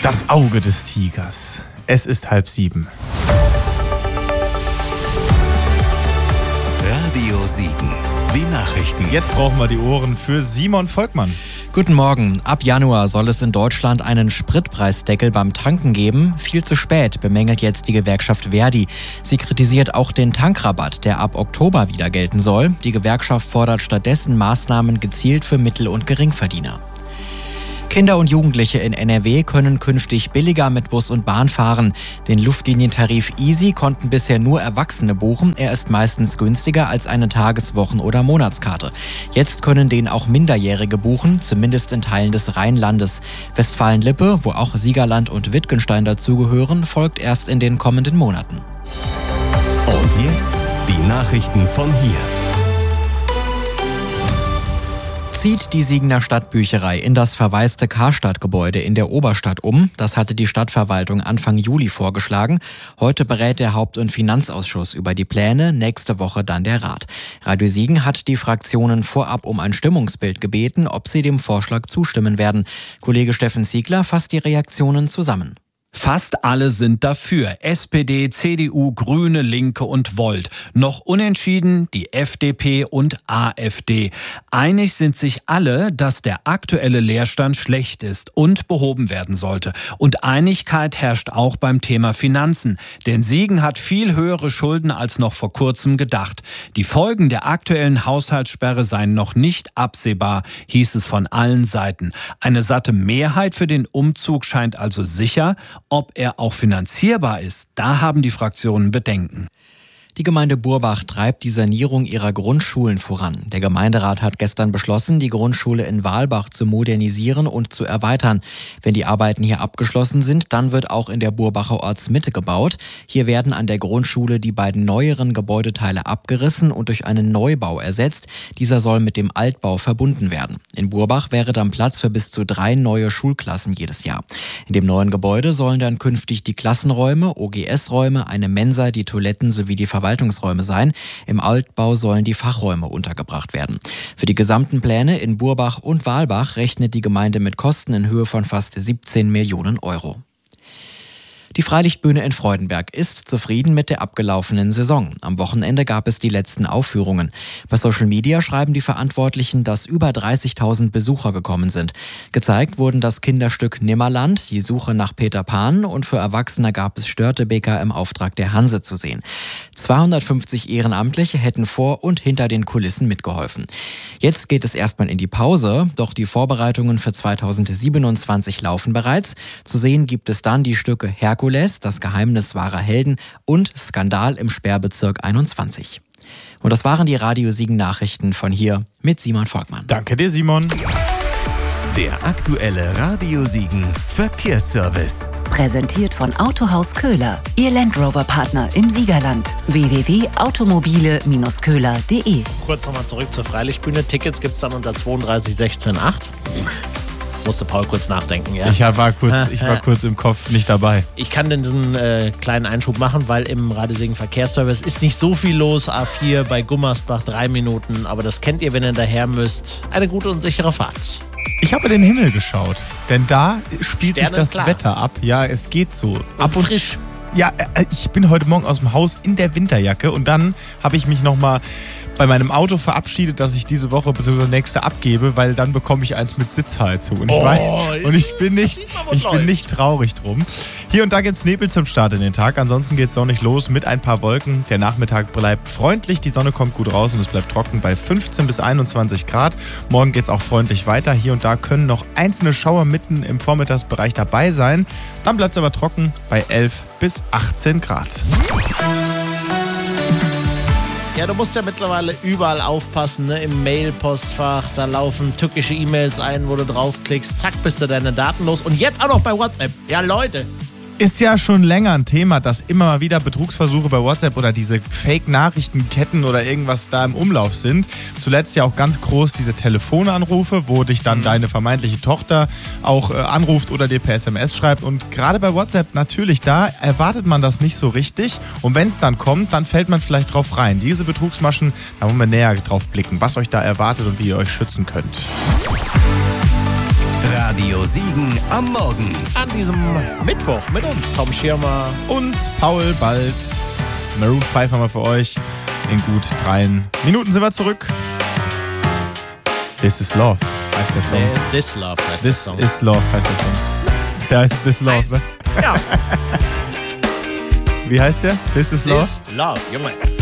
Das Auge des Tigers. Es ist 6:30. Radio Siegen. Die Nachrichten. Jetzt brauchen wir die Ohren für Simon Volkmann. Guten Morgen. Ab Januar soll es in Deutschland einen Spritpreisdeckel beim Tanken geben. Viel zu spät, bemängelt jetzt die Gewerkschaft Verdi. Sie kritisiert auch den Tankrabatt, der ab Oktober wieder gelten soll. Die Gewerkschaft fordert stattdessen Maßnahmen gezielt für Mittel- und Geringverdiener. Kinder und Jugendliche in NRW können künftig billiger mit Bus und Bahn fahren. Den Luftlinientarif Easy konnten bisher nur Erwachsene buchen. Er ist meistens günstiger als eine Tageswochen- oder Monatskarte. Jetzt können den auch Minderjährige buchen, zumindest in Teilen des Rheinlandes. Westfalen-Lippe, wo auch Siegerland und Wittgenstein dazugehören, folgt erst in den kommenden Monaten. Und jetzt die Nachrichten von hier. Zieht die Siegener Stadtbücherei in das verwaiste Karstadt-Gebäude in der Oberstadt um. Das hatte die Stadtverwaltung Anfang Juli vorgeschlagen. Heute berät der Haupt- und Finanzausschuss über die Pläne, nächste Woche dann der Rat. Radio Siegen hat die Fraktionen vorab um ein Stimmungsbild gebeten, ob sie dem Vorschlag zustimmen werden. Kollege Steffen Ziegler fasst die Reaktionen zusammen. Fast alle sind dafür. SPD, CDU, Grüne, Linke und Volt. Noch unentschieden die FDP und AfD. Einig sind sich alle, dass der aktuelle Leerstand schlecht ist und behoben werden sollte. Und Einigkeit herrscht auch beim Thema Finanzen. Denn Siegen hat viel höhere Schulden als noch vor kurzem gedacht. Die Folgen der aktuellen Haushaltssperre seien noch nicht absehbar, hieß es von allen Seiten. Eine satte Mehrheit für den Umzug scheint also sicher. Ob er auch finanzierbar ist, da haben die Fraktionen Bedenken. Die Gemeinde Burbach treibt die Sanierung ihrer Grundschulen voran. Der Gemeinderat hat gestern beschlossen, die Grundschule in Walbach zu modernisieren und zu erweitern. Wenn die Arbeiten hier abgeschlossen sind, dann wird auch in der Burbacher Ortsmitte gebaut. Hier werden an der Grundschule die beiden neueren Gebäudeteile abgerissen und durch einen Neubau ersetzt. Dieser soll mit dem Altbau verbunden werden. In Burbach wäre dann Platz für bis zu 3 neue Schulklassen jedes Jahr. In dem neuen Gebäude sollen dann künftig die Klassenräume, OGS-Räume, eine Mensa, die Toiletten sowie die Verwaltungsräume sein. Im Altbau sollen die Fachräume untergebracht werden. Für die gesamten Pläne in Burbach und Walbach rechnet die Gemeinde mit Kosten in Höhe von fast 17 Millionen Euro. Die Freilichtbühne in Freudenberg ist zufrieden mit der abgelaufenen Saison. Am Wochenende gab es die letzten Aufführungen. Bei Social Media schreiben die Verantwortlichen, dass über 30.000 Besucher gekommen sind. Gezeigt wurden das Kinderstück Nimmerland, die Suche nach Peter Pan und für Erwachsene gab es Störtebeker im Auftrag der Hanse zu sehen. 250 Ehrenamtliche hätten vor und hinter den Kulissen mitgeholfen. Jetzt geht es erstmal in die Pause, doch die Vorbereitungen für 2027 laufen bereits. Zu sehen gibt es dann die Stücke Herkules, das Geheimnis wahrer Helden und Skandal im Sperrbezirk 21. Und das waren die Radio Siegen Nachrichten von hier mit Simon Volkmann. Danke dir, Simon. Der aktuelle Radio Siegen Verkehrsservice. Präsentiert von Autohaus Köhler, Ihr Land Rover Partner im Siegerland. www.automobile-köhler.de. Kurz nochmal zurück zur Freilichtbühne. Tickets gibt es dann unter 32 16 8. Musste Paul kurz nachdenken, ja? Ich war kurz im Kopf nicht dabei. Ich kann diesen kleinen Einschub machen, weil im Radio Siegen Verkehrsservice ist nicht so viel los. A4 bei Gummersbach 3 Minuten, aber das kennt ihr, wenn ihr daher müsst. Eine gute und sichere Fahrt. Ich habe in den Himmel geschaut, denn da spielt sich das Sternenklar. Wetter ab. Ja, es geht so. Ab und frisch. Ja, ich bin heute Morgen aus dem Haus in der Winterjacke und dann habe ich mich nochmal bei meinem Auto verabschiedet, dass ich diese Woche bzw. nächste abgebe, weil dann bekomme ich eins mit Sitzheizung. Und ich bin nicht traurig drum. Hier und da gibt es Nebel zum Start in den Tag. Ansonsten geht es sonnig los mit ein paar Wolken. Der Nachmittag bleibt freundlich, die Sonne kommt gut raus und es bleibt trocken bei 15 bis 21 Grad. Morgen geht es auch freundlich weiter. Hier und da können noch einzelne Schauer mitten im Vormittagsbereich dabei sein. Dann bleibt es aber trocken bei 11 bis 18 Grad. Ja, du musst ja mittlerweile überall aufpassen, ne? Im Mail-Postfach, da laufen tückische E-Mails ein, wo du draufklickst, zack, bist du deine Daten los. Und jetzt auch noch bei WhatsApp. Ja, Leute. Ist ja schon länger ein Thema, dass immer mal wieder Betrugsversuche bei WhatsApp oder diese Fake-Nachrichtenketten oder irgendwas da im Umlauf sind. Zuletzt ja auch ganz groß diese Telefonanrufe, wo dich dann deine vermeintliche Tochter auch anruft oder dir per SMS schreibt. Und gerade bei WhatsApp natürlich, da erwartet man das nicht so richtig. Und wenn es dann kommt, dann fällt man vielleicht drauf rein. Diese Betrugsmaschen, da wollen wir näher drauf blicken, was euch da erwartet und wie ihr euch schützen könnt. Radio Siegen am Morgen. An diesem Mittwoch mit uns, Tom Schirmer. Und Paul Bald. Maroon 5 haben wir für euch. In gut 3 Minuten sind wir zurück. This is Love heißt der Song. This Love heißt This der Song. is Love heißt der Song. Der heißt This Love, ne? Ja. Wie heißt der? This is Love? This Love, Junge.